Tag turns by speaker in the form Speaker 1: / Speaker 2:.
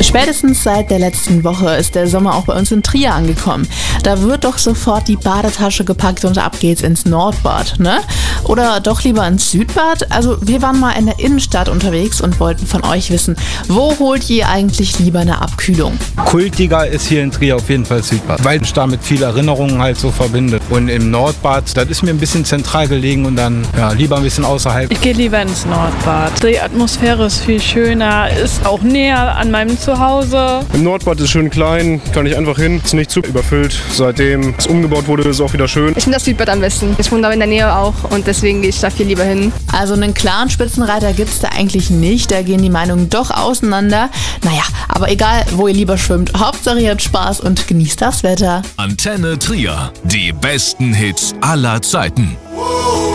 Speaker 1: Spätestens seit der letzten Woche ist der Sommer auch bei uns in Trier angekommen. Da wird doch sofort die Badetasche gepackt und ab geht's ins Nordbad, ne? Oder doch lieber ins Südbad? Also wir waren mal in der Innenstadt unterwegs und wollten von euch wissen, wo holt ihr eigentlich lieber eine Abkühlung?
Speaker 2: Kultiger ist hier in Trier auf jeden Fall Südbad, weil ich damit viele Erinnerungen halt so verbinde. Und im Nordbad, das ist mir ein bisschen zentral gelegen und dann lieber ein bisschen außerhalb.
Speaker 3: Ich gehe lieber ins Nordbad. Die Atmosphäre ist viel schöner, ist auch näher an meinem Zuhause.
Speaker 4: Im Nordbad ist schön klein, kann ich einfach hin, ist nicht zu überfüllt. Seitdem es umgebaut wurde, ist es auch wieder schön.
Speaker 5: Ich finde das Südbad am besten. Ich wohne da in der Nähe auch und deswegen gehe ich da viel lieber hin.
Speaker 1: Also einen klaren Spitzenreiter gibt's da eigentlich nicht, da gehen die Meinungen doch auseinander. Naja, aber egal, wo ihr lieber schwimmt, Hauptsache ihr habt Spaß und genießt das Wetter.
Speaker 6: Antenne Trier, die besten Hits aller Zeiten.